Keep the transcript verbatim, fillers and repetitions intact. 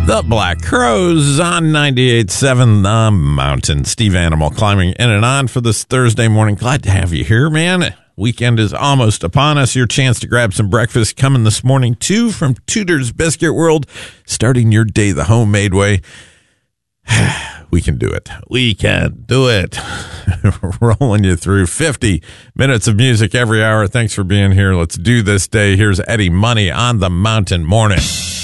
The Black Crowes on ninety-eight point seven The Mountain. Steve Animal climbing in and on for this Thursday morning. Glad to have you here, man. Weekend is almost upon us. Your chance to grab some breakfast coming this morning, too, from Tudor's Biscuit World. Starting your day the homemade way. We can do it. We can do it. Rolling you through fifty minutes of music every hour. Thanks for being here. Let's do this day. Here's Eddie Money on the Mountain Morning.